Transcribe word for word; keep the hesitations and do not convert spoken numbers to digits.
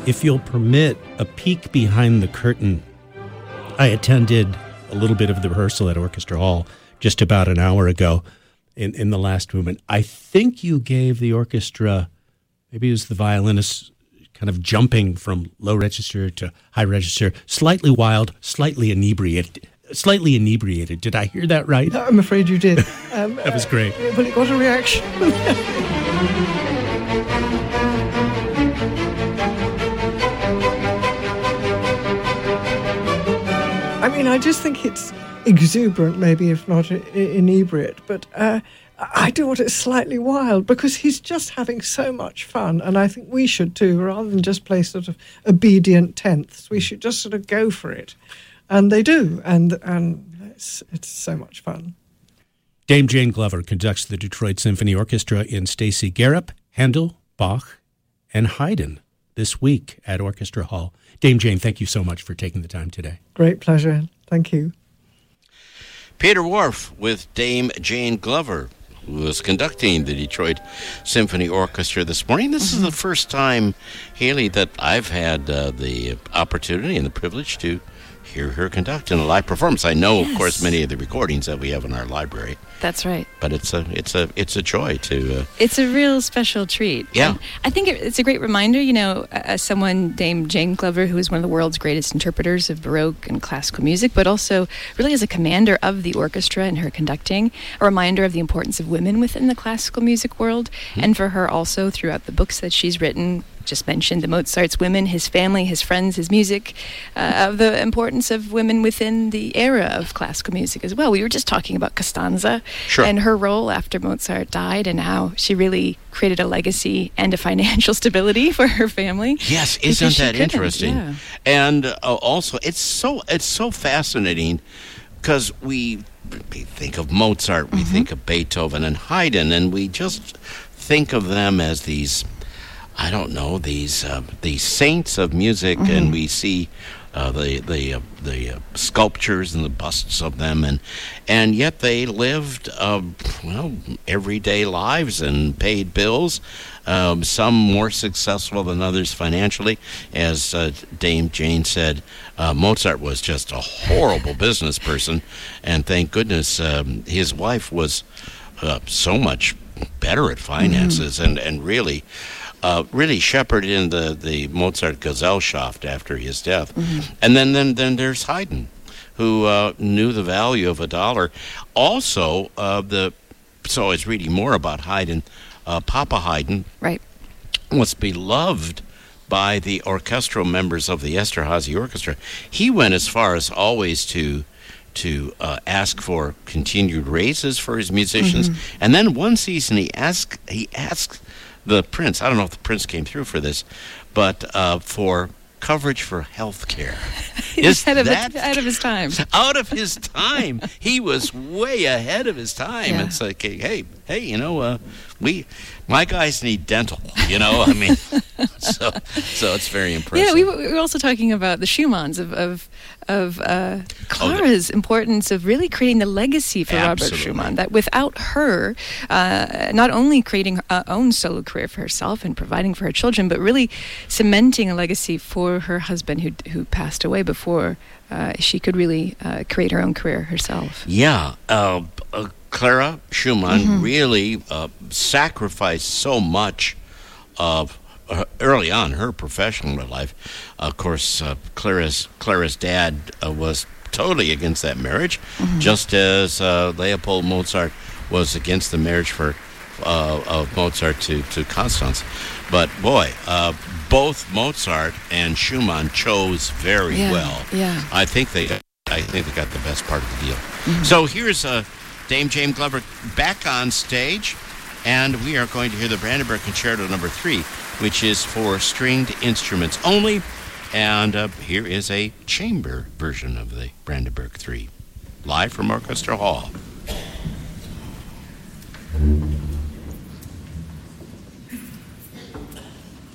if you'll permit a peek behind the curtain, I attended a little bit of the rehearsal at Orchestra Hall just about an hour ago in, in the last movement. I think you gave the orchestra, maybe it was the violinist, kind of jumping from low register to high register, slightly wild, slightly inebriated. Slightly inebriated. Did I hear that right? I'm afraid you did. Um, that was great. Uh, but it got a reaction. I mean, I just think it's exuberant, maybe, if not inebriate, but uh, I do want it slightly wild because he's just having so much fun, and I think we should too, rather than just play sort of obedient tenths. We should just sort of go for it. And they do, and and it's, it's so much fun. Dame Jane Glover conducts the Detroit Symphony Orchestra in Stacey Garrop, Handel, Bach, and Haydn this week at Orchestra Hall. Dame Jane, thank you so much for taking the time today. Great pleasure. Thank you. Peter Whorf with Dame Jane Glover, who was conducting the Detroit Symphony Orchestra this morning. This mm-hmm. is the first time, Haley, that I've had uh, the opportunity and the privilege to hear her conduct in a live performance. I know, yes. of course, many of the recordings that we have in our library. That's right. But it's a it's a it's a joy to. Uh, it's a real special treat. Yeah. And I think it, it's a great reminder. You know, as someone, Dame Jane Glover, who is one of the world's greatest interpreters of Baroque and classical music, but also really as a commander of the orchestra and her conducting, a reminder of the importance of women within the classical music world, mm-hmm. and for her also throughout the books that she's written. Just mentioned the Mozart's women, his family, his friends, his music, uh, of the importance of women within the era of classical music as well. We were just talking about Costanza sure. and her role after Mozart died and how she really created a legacy and a financial stability for her family. Yes, isn't that couldn't. interesting? Yeah. And uh, also, it's so it's so fascinating because we, we think of Mozart, we mm-hmm. think of Beethoven and Haydn, and we just think of them as these, I don't know, these uh, these saints of music, mm-hmm. and we see uh, the the uh, the uh, sculptures and the busts of them, and and yet they lived uh, well everyday lives and paid bills. Um, some more successful than others financially, as uh, Dame Jane said. Uh, Mozart was just a horrible business person, and thank goodness um, his wife was uh, so much better at finances, mm-hmm. and and really. Uh, really shepherded in the, the Mozart Gesellschaft after his death. Mm-hmm. And then, then then there's Haydn, who uh, knew the value of a dollar. Also, uh, the so I was reading more about Haydn. Uh, Papa Haydn right. was beloved by the orchestral members of the Esterházy Orchestra. He went as far as always to to uh, ask for continued raises for his musicians. Mm-hmm. And then one season he asked he asked the prince, I don't know if the prince came through for this, but uh, for coverage for health care. Is ahead, of that, ahead of his time. Out of his time. He was way ahead of his time. Yeah. It's like, hey, hey, you know, uh, we, my guys need dental, you know, I mean, so so it's very impressive. Yeah, we were, we were also talking about the Schumanns of, of, of uh, Clara's oh, the, importance of really creating the legacy for absolutely. Robert Schumann, that without her, uh, not only creating her own solo career for herself and providing for her children, but really cementing a legacy for her husband who who passed away before uh, she could really uh, create her own career herself. Yeah, uh, uh, Clara Schumann mm-hmm. really uh, sacrificed so much of uh, early on her professional life. Of course, uh, Clara's Clara's dad uh, was totally against that marriage, mm-hmm. just as uh, Leopold Mozart was against the marriage for uh, of Mozart to to Constance. But boy, uh, both Mozart and Schumann chose very yeah, well. Yeah, I think they I think they got the best part of the deal. Mm-hmm. So here's uh, Dame Jane Glover back on stage, and we are going to hear the Brandenburg Concerto Number Three, which is for stringed instruments only. And uh, here is a chamber version of the Brandenburg Three, live from Orchestra Hall.